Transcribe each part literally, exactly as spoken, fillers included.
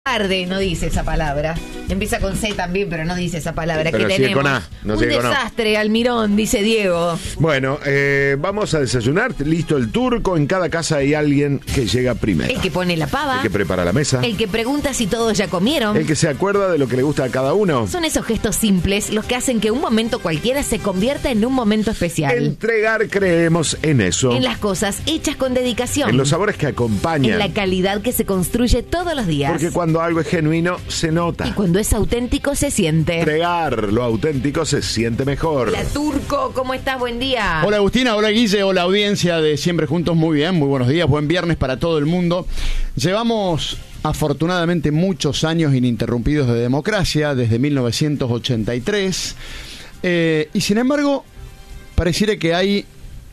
Tarde, no dice esa palabra. Empieza con C también, pero no dice esa palabra. Pero que sigue tenemos con A, no un sigue con A. desastre, Almirón, dice Diego. Bueno, eh, vamos a desayunar. Listo el turco. En cada casa hay alguien que llega primero. El que pone la pava. El que prepara la mesa. El que pregunta si todos ya comieron. El que se acuerda de lo que le gusta a cada uno. Son esos gestos simples los que hacen que un momento cualquiera se convierta en un momento especial. Entregar, creemos en eso. En las cosas hechas con dedicación. En los sabores que acompañan. En la calidad que se construye todos los días. Porque cuando algo es genuino, se nota. Y cuando es auténtico, se siente. Entregar lo auténtico se siente mejor. Hola, Turco, ¿cómo estás? Buen día. Hola, Agustina, hola, Guille, hola, audiencia de Siempre Juntos. Muy bien, muy buenos días, buen viernes para todo el mundo. Llevamos afortunadamente muchos años ininterrumpidos de democracia, desde mil novecientos ochenta y tres. Eh, y sin embargo, pareciera que hay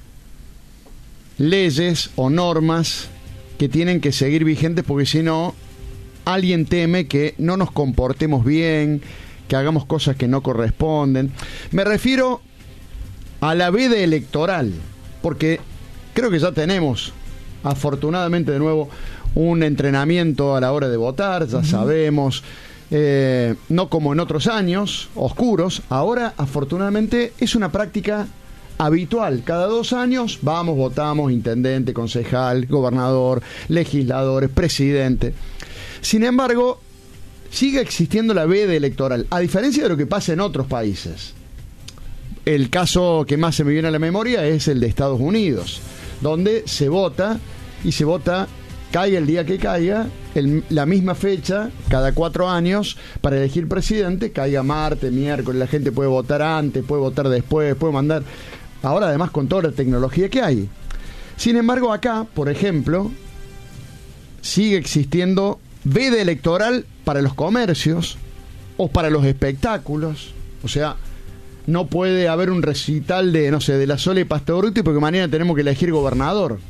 leyes o normas que tienen que seguir vigentes, porque si no, alguien teme que no nos comportemos bien, que hagamos cosas que no corresponden. Me refiero a la veda electoral, porque creo que ya tenemos, afortunadamente de nuevo, un entrenamiento a la hora de votar, ya uh-huh. sabemos, eh, no como en otros años oscuros, ahora afortunadamente es una práctica habitual. Cada dos años vamos, votamos, intendente, concejal, gobernador, legisladores, presidente. Sin embargo, sigue existiendo la veda electoral, a diferencia de lo que pasa en otros países. El caso que más se me viene a la memoria es el de Estados Unidos, donde se vota, y se vota, caiga el día que caiga, el, la misma fecha, cada cuatro años, para elegir presidente, caiga martes, miércoles, la gente puede votar antes, puede votar después, puede mandar. Ahora, además, con toda la tecnología que hay. Sin embargo, acá, por ejemplo, sigue existiendo veda electoral para los comercios o para los espectáculos. O sea, no puede haber un recital de, no sé, de la Sole Pastoruti porque mañana tenemos que elegir gobernador.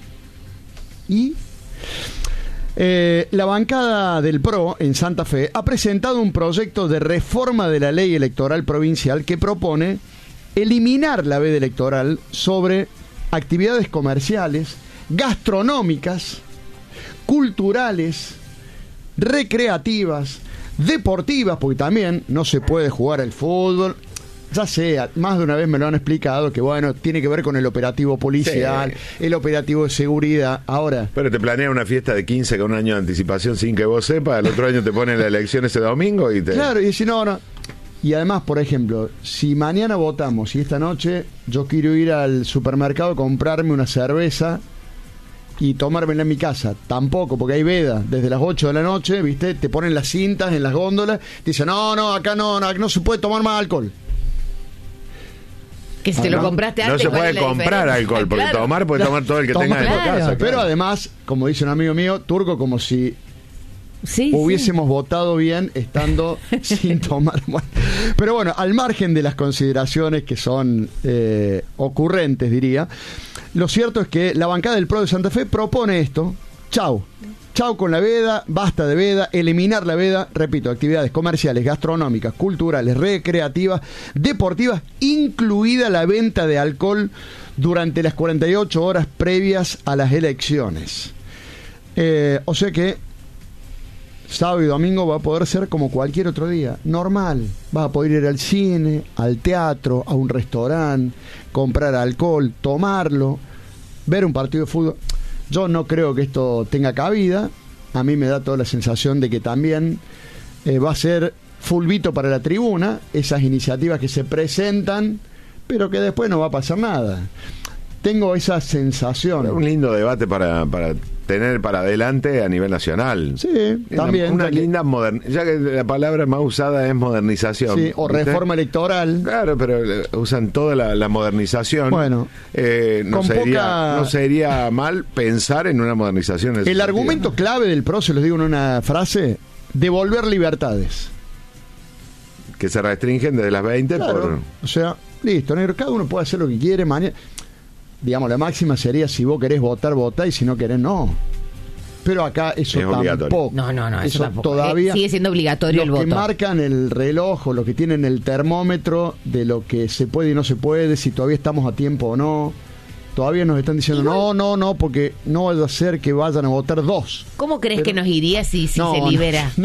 Y eh, la bancada del P R O en Santa Fe ha presentado un proyecto de reforma de la ley electoral provincial que propone eliminar la veda electoral sobre actividades comerciales, gastronómicas, culturales, recreativas, deportivas, porque también no se puede jugar al fútbol. Ya sé, más de una vez me lo han explicado, que bueno, tiene que ver con el operativo policial, sí. el operativo de seguridad. Ahora, pero te planea una fiesta de quince con un año de anticipación sin que vos sepas, el otro año te ponen la elección ese domingo y te... Claro, y si no, no. Y además, por ejemplo, si mañana votamos y esta noche yo quiero ir al supermercado a comprarme una cerveza y tomármela en mi casa, tampoco, porque hay veda desde las ocho de la noche, ¿viste? Te ponen las cintas en las góndolas, te dicen, no, no, acá no, no, no se puede tomar más alcohol. Que si te lo compraste antes, no se puede comprar alcohol, porque claro. tomar puede tomar todo el que Toma, tenga en claro, tu casa. Claro. Pero además, como dice un amigo mío, Turco, como si sí, hubiésemos sí. votado bien estando sin tomar. Bueno, pero bueno, al margen de las consideraciones que son eh, ocurrentes, diría, lo cierto es que la bancada del P R O de Santa Fe propone esto. Chau. Chau con la veda, basta de veda, eliminar la veda, repito, actividades comerciales, gastronómicas, culturales, recreativas, deportivas, incluida la venta de alcohol durante las cuarenta y ocho horas previas a las elecciones. Eh, o sea que sábado y domingo va a poder ser como cualquier otro día, normal. Va a poder ir al cine, al teatro, a un restaurante, comprar alcohol, tomarlo, ver un partido de fútbol. Yo no creo que esto tenga cabida. A mí me da toda la sensación de que también eh, va a ser fulbito para la tribuna, esas iniciativas que se presentan, pero que después no va a pasar nada. Tengo esa sensación. Un lindo debate para, para tener para adelante a nivel nacional. Sí, una, también. Una linda modern, ya que la palabra más usada es modernización. Sí, o ¿viste? Reforma electoral. Claro, pero usan toda la, la modernización. Bueno, eh, no, sería, poca... no sería mal pensar en una modernización. En el argumento sentido. Clave del P R O, se los digo en una frase, devolver libertades. Que se restringen desde las veinte. Claro, por... o sea, listo, negro, cada uno puede hacer lo que quiere, mañana... Digamos, la máxima sería si vos querés votar, votá, y si no querés, no. Pero acá eso es tampoco. No, no, no, eso, eso tampoco. Todavía sigue siendo obligatorio el voto. voto. Los que marcan el reloj o los que tienen el termómetro de lo que se puede y no se puede, si todavía estamos a tiempo o no, Todavía nos están diciendo, Igual. no, no, no, porque no vaya a ser que vayan a votar dos. ¿Cómo crees Pero- que nos iría si, si No, se no, libera?